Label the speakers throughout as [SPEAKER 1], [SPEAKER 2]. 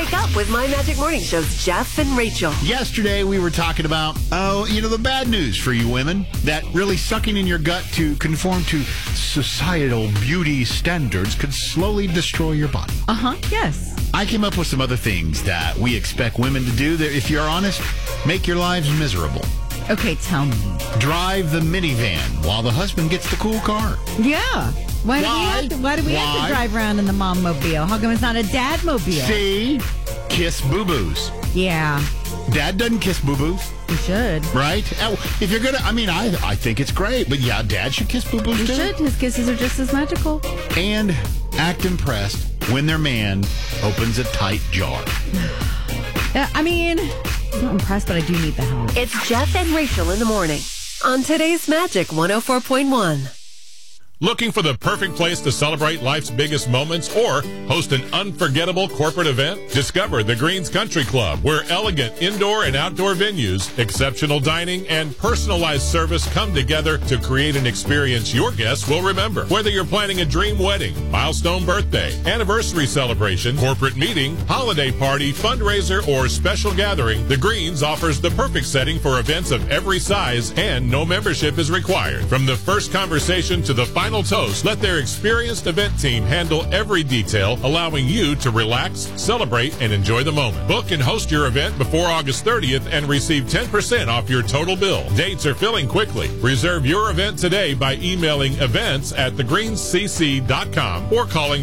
[SPEAKER 1] Wake up with My Magic Morning Show's Jeff and Rachel.
[SPEAKER 2] Yesterday, we were talking about, the bad news for you women. That really sucking in your gut to conform to societal beauty standards could slowly destroy your body.
[SPEAKER 3] Yes.
[SPEAKER 2] I came up with some other things that we expect women to do that, if you're honest, make your lives miserable.
[SPEAKER 3] Okay, tell me.
[SPEAKER 2] Drive the minivan while the husband gets the cool car.
[SPEAKER 3] Yeah. Why do we have to drive around in the mom-mobile? How come it's not a dad-mobile?
[SPEAKER 2] See? Kiss boo-boos.
[SPEAKER 3] Yeah.
[SPEAKER 2] Dad doesn't kiss boo-boos.
[SPEAKER 3] You should.
[SPEAKER 2] Right? If you're going to, I think it's great, but yeah, Dad should kiss boo-boos too.
[SPEAKER 3] He should. His kisses are just as magical.
[SPEAKER 2] And act impressed when their man opens a tight jar.
[SPEAKER 3] I'm not impressed, but I do need the help.
[SPEAKER 1] It's Jeff and Rachel in the morning on today's Magic 104.1.
[SPEAKER 4] Looking for the perfect place to celebrate life's biggest moments or host an unforgettable corporate event? Discover the Greens Country Club, where elegant indoor and outdoor venues, exceptional dining, and personalized service come together to create an experience your guests will remember. Whether you're planning a dream wedding, milestone birthday, anniversary celebration, corporate meeting, holiday party, fundraiser, or special gathering, the Greens offers the perfect setting for events of every size, and no membership is required. From the first conversation to the final toast, let their experienced event team handle every detail, allowing you to relax, celebrate, and enjoy the moment. Book and host your event before August 30th and receive 10% off your total bill. Dates are filling quickly. Reserve your event today by emailing events@thegreenscc.com or calling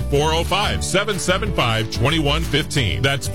[SPEAKER 4] 405-775-2115. That's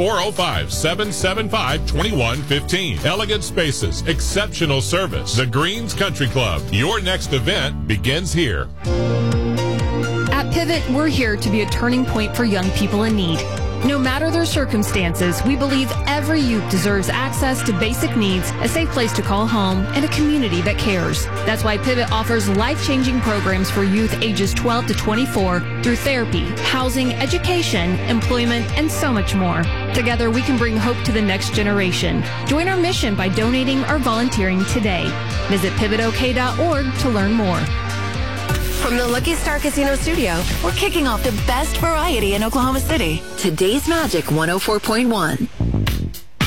[SPEAKER 4] 405-775-2115. Elegant spaces, exceptional service. The Greens Country Club. Your next event begins here.
[SPEAKER 5] At Pivot, we're here to be a turning point for young people in need. No matter their circumstances, we believe every youth deserves access to basic needs, a safe place to call home, and a community that cares. That's why Pivot offers life-changing programs for youth ages 12 to 24 through therapy, housing, education, employment, and so much more. Together, we can bring hope to the next generation. Join our mission by donating or volunteering today. Visit pivotok.org to learn more.
[SPEAKER 1] From the Lucky Star Casino studio, we're kicking off the best variety in Oklahoma City. Today's Magic 104.1.